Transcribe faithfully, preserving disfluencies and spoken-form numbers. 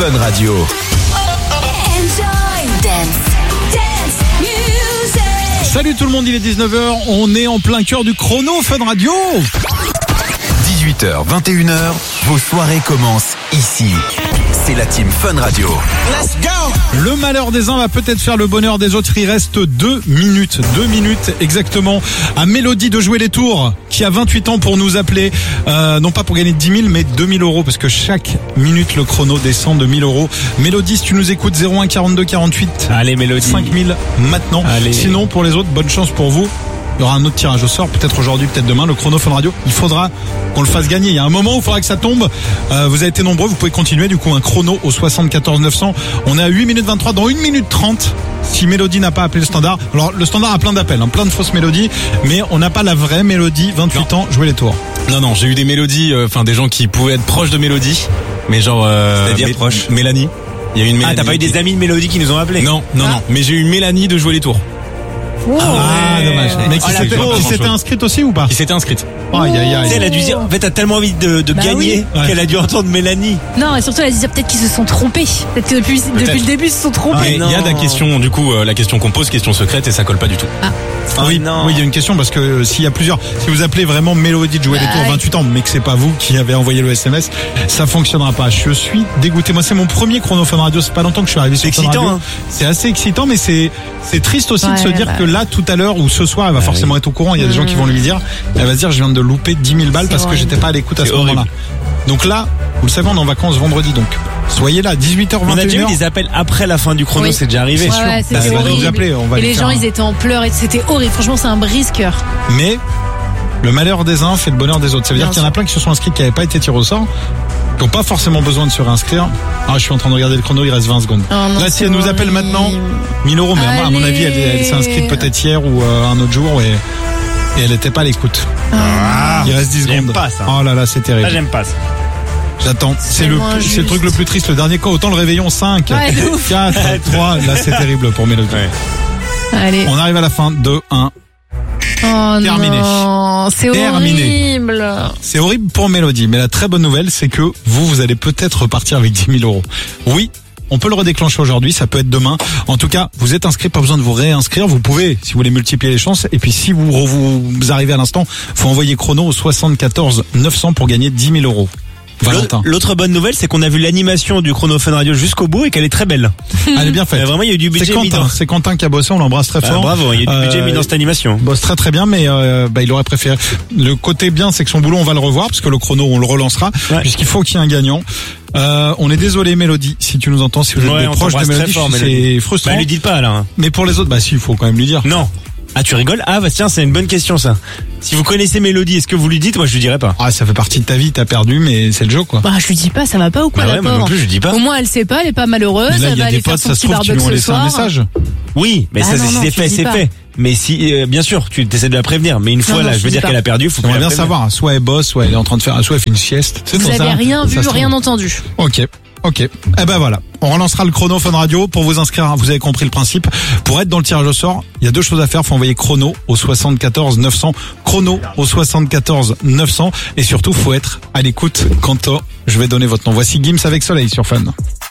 Fun Radio. Salut tout le monde, il est dix-neuf heures, on est en plein cœur du chrono Fun Radio. dix-huit heures, vingt et une heures, vos soirées commencent ici. C'est la team Fun Radio. Let's go! Le malheur des uns va peut-être faire le bonheur des autres. Il reste deux minutes, deux minutes exactement à Mélodie de jouer les tours, qui a vingt-huit ans pour nous appeler, euh, non pas pour gagner dix mille, mais deux mille euros, parce que chaque minute le chrono descend de mille euros. Mélodie, si tu nous écoutes, zéro un quarante-deux quarante-huit. Allez Mélodie. cinq mille maintenant. Allez. Sinon, pour les autres, bonne chance pour vous. Il y aura un autre tirage au sort, peut-être aujourd'hui, peut-être demain, le chrono Fun Radio. Il faudra qu'on le fasse gagner. Il y a un moment où il faudra que ça tombe. Euh, vous avez été nombreux, vous pouvez continuer. Du coup, un chrono au soixante-quatorze neuf cents. On est à huit minutes vingt-trois. Dans une minute trente, si Mélodie n'a pas appelé le standard. Alors, le standard a plein d'appels, hein, plein de fausses mélodies. Mais on n'a pas la vraie Mélodie, vingt-huit ans, jouer les tours. Non, non, j'ai eu des mélodies, enfin euh, des gens qui pouvaient être proches de Mélodie. Mais genre... Euh, C'est-à-dire Mé- proche Mélanie. Il y a eu une Mélanie. Ah, t'as pas eu des amis de Mélodie qui nous ont appelés? Non, non, Ah. non. Mais j'ai eu Mélanie de jouer les tours. Oh. Ah, ouais. dommage. Mais qui Ah, la s'était, pauvre. qui s'était inscrite aussi ou pas? Qui s'était inscrite. Aïe, aïe, aïe. Tu sais, elle a dû dire, en fait, t'as tellement envie de, de Bah gagner oui. qu'elle a dû entendre Mélanie. Non, et surtout, elle a dit peut-être qu'ils se sont trompés. Peut-être que depuis, Peut-être. depuis le début, ils se sont Mais trompés. il y a la question, du coup, euh, la question qu'on pose, question secrète, et ça colle pas du tout. Ah oui, non. oui, il y a une question parce que euh, s'il y a plusieurs, si vous appelez vraiment Mélodie de jouer les Ah, tours oui. vingt-huit ans, mais que c'est pas vous qui avez envoyé le S M S, ça fonctionnera pas. Je suis dégoûté. Moi, c'est mon premier chrono Fun Radio. C'est pas longtemps que je suis arrivé sur C'est Fun excitant, Radio. hein. C'est assez excitant, mais c'est c'est triste aussi de Ouais, se dire bah que là, tout à l'heure ou ce soir, elle va Bah forcément oui. être au courant. Il y a des gens qui vont lui dire, elle va se dire, je viens de louper dix mille balles C'est parce que horrible. j'étais pas à l'écoute à C'est ce moment-là. Donc là, vous le savez, on est en vacances vendredi, donc soyez là, dix-huit heures On a vingt et déjà une eu heures. des appels après la fin du chrono, Oui. c'est déjà arrivé. Ouais, ouais, Bah, c'était elle va nous horrible. appeler, on va et lui les faire gens, un- ils étaient en pleurs et c'était horrible. Franchement, c'est un brise-cœur. Mais le malheur des uns fait le bonheur des autres. Ça veut dire Bien qu'il y en a sûr. plein qui se sont inscrits qui n'avaient pas été tirés au sort, qui n'ont pas forcément besoin de se réinscrire. Ah, je suis en train de regarder le chrono, il reste vingt secondes. Oh non, Là, si c'est elle nous appelle horrible. maintenant, mille euros, mais à mon Allez. avis, elle, elle s'est inscrite peut-être hier ou euh, un autre jour et, et elle n'était pas à l'écoute. Ah, Il reste dix j'aime secondes. pas ça. Oh là là, c'est terrible. Ça, j'aime pas ça. J'attends. C'est C'est le, moins c'est le truc juste. le plus triste. Le dernier cas, autant le réveillon cinq, Ouais, de ouf. quatre, trois. Là, c'est terrible pour Mélodie. Ouais. Allez. On arrive à la fin. deux, un. Oh Terminé. non, c'est Terminé. horrible. C'est horrible pour Mélodie, mais la très bonne nouvelle, c'est que vous, vous allez peut-être repartir avec dix mille euros. Oui, on peut le redéclencher aujourd'hui, ça peut être demain. En tout cas, vous êtes inscrit, pas besoin de vous réinscrire. Vous pouvez, si vous voulez multiplier les chances. Et puis, si vous, vous arrivez à l'instant, faut envoyer chrono au soixante-quatorze neuf cents pour gagner dix mille euros. Valentin. L'autre- L'autre bonne nouvelle, c'est qu'on a vu l'animation du chrono Fun Radio jusqu'au bout et qu'elle est très belle. Elle est bien faite. Euh, vraiment, il y a eu du C'est budget mis Quentin, dans. c'est Quentin qui a bossé, on l'embrasse très Bah, fort. bravo, il y a du budget Euh, mis dans cette animation. bosse très très bien, mais euh, bah, il aurait préféré. Le côté bien, c'est que son boulot, on va le revoir, parce que le chrono, on le relancera, Ouais. puisqu'il faut qu'il y ait un gagnant. Euh, on est désolé, Mélodie, si tu nous entends, si vous êtes Ouais, des on proches de t'embrasse très Mélodie, fort, c'est Mélodie. frustrant. Bah, lui dites pas, là. hein. Mais pour les autres, bah si, il faut quand même lui dire. Non. Ah, tu rigoles? Ah, bah tiens, c'est une bonne question, ça. Si vous connaissez Mélodie, est-ce que vous lui dites? Moi, je lui dirais pas. Ah, ça fait partie de ta vie, t'as perdu, mais c'est le jeu, quoi. Bah, je lui dis pas, ça va pas ou quoi, Bah la ouais, moi non pauvre. plus, je lui dis pas. Au moins, elle sait pas, elle est pas malheureuse, Mais là, elle il y va a aller des faire potes, son ça se petit trouve, tu lui barbecue as ce laissé un soir. message. Oui, mais Ah ça, non, c'est non, c'est tu fait, dis c'est pas. fait. Mais si, euh, bien sûr, tu essaies de la prévenir. Mais une fois, non, là, tu je veux dis dire pas. qu'elle a perdu, faut J'aimerais qu'elle bien la prévienne. savoir, soit elle bosse, soit elle est en train de faire, soit elle fait une sieste. C'est Vous pour ça, avez rien ça vu, se trouve. rien entendu. Ok, ok. Eh ben voilà, on relancera le chrono Fun Radio pour vous inscrire. Vous avez compris le principe. Pour être dans le tirage au sort, il y a deux choses à faire. Faut envoyer chrono au soixante-quatorze neuf cents, chrono au soixante-quatorze neuf cents, et surtout faut être à l'écoute quand euh, je vais donner votre nom. Voici Gims avec Soleil sur Fun.